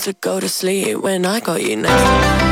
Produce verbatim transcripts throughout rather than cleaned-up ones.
used to go to sleep when I got you next to me.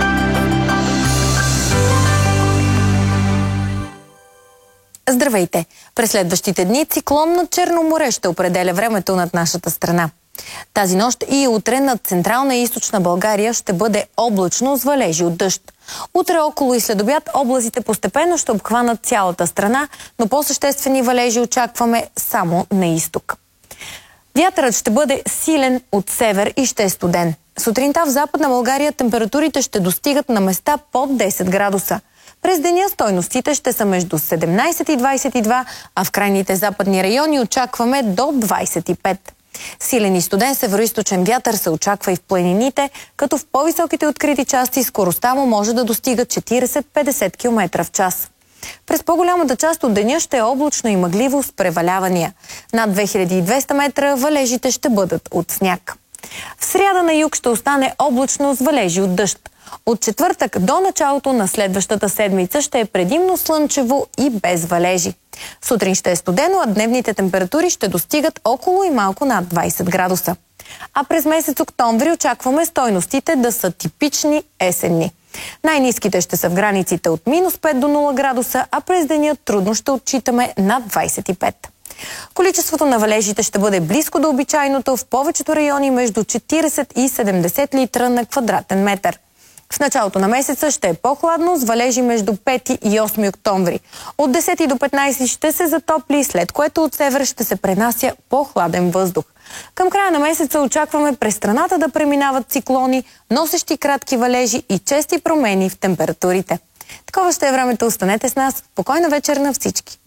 Здравейте! През следващите дни циклон над Черно море ще определя времето над нашата страна. Тази нощ и утре над централна и източна България ще бъде облачно с валежи от дъжд. Утре около и след обяд облаците постепенно ще обхванат цялата страна, но по-съществени валежи очакваме само на изток. Вятърът ще бъде силен от север и ще е студен. Сутринта в Западна България температурите ще достигат на места под десет градуса. През деня стойностите ще са между седемнайсет и двайсет и два, а в крайните западни райони очакваме до двайсет и пет. Силен и студен североизточен вятър се очаква и в планините, като в по-високите открити части скоростта му може да достига четирийсет до петдесет километра в час. През по-голямата част от деня ще е облачно и мъгливо с превалявания. Над две хиляди и двеста метра валежите ще бъдат от сняг. В сряда на юг ще остане облачно с валежи от дъжд. От четвъртък до началото на следващата седмица ще е предимно слънчево и без валежи. Сутрин ще е студено, а дневните температури ще достигат около и малко над двайсет градуса. А през месец октомври очакваме стойностите да са типични есенни. Най-ниските ще са в границите от минус пет до нула градуса, а през деня трудно ще отчитаме над двайсет и пет. Количеството на валежите ще бъде близко до обичайното, в повечето райони между четирийсет и седемдесет литра на квадратен метър. В началото на месеца ще е по-хладно, с валежи между пети и осми октомври. От десети до петнайсети ще се затопли, след което от север ще се пренася по-хладен въздух. Към края на месеца очакваме през страната да преминават циклони, носещи кратки валежи и чести промени в температурите. Такова ще е времето. Останете с нас. Спокойна вечер на всички!